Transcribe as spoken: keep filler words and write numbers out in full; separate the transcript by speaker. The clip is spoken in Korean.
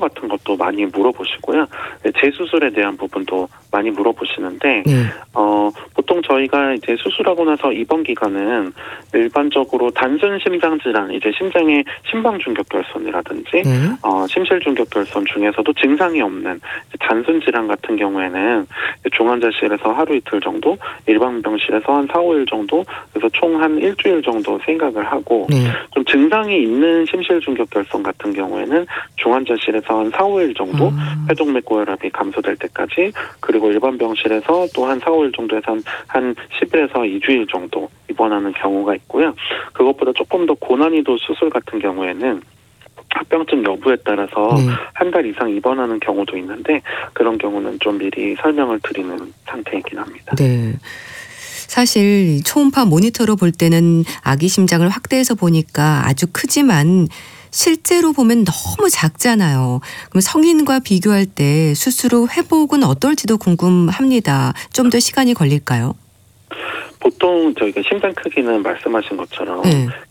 Speaker 1: 같은 것도 많이 물어보시고요. 네, 재수술에 대한 부분도 많이 물어보시는데
Speaker 2: 네.
Speaker 1: 어, 보통 저희가 이제 수술하고 나서 입원 기간은 일반적으로 단순 심장 질환, 이제 심장의 심방 중격결손이라든지
Speaker 2: 네.
Speaker 1: 어, 심실 중격결손 중에서도 증상이 없는 단순 질환 같은 경우에는 중환자실에서 하루 이틀 정도, 일반 병실에서 한 사, 오일 정도, 그래서 총 한 일주일 정도 생각을 하고
Speaker 2: 네.
Speaker 1: 좀 증상이 있는 심실 중격결손 같은 경우에는 중환자실에서 한 사, 오일 정도
Speaker 2: 음.
Speaker 1: 폐동맥 고혈압이 감소될 때까지, 그리고 일반 병실에서 또 한 사, 오일 정도에서 한, 한 십 일에서 이 주일 정도 입원하는 경우가 있고요. 그것보다 조금 더 고난이도 수술 같은 경우에는 합병증 여부에 따라서
Speaker 2: 네.
Speaker 1: 한 달 이상 입원하는 경우도 있는데 그런 경우는 좀 미리 설명을 드리는 상태이긴 합니다.
Speaker 2: 네. 사실 초음파 모니터로 볼 때는 아기 심장을 확대해서 보니까 아주 크지만 실제로 보면 너무 작잖아요. 그럼 성인과 비교할 때 수술 후 회복은 어떨지도 궁금합니다. 좀 더 시간이 걸릴까요?
Speaker 1: 보통 저희가 심장 크기는 말씀하신 것처럼
Speaker 2: 네.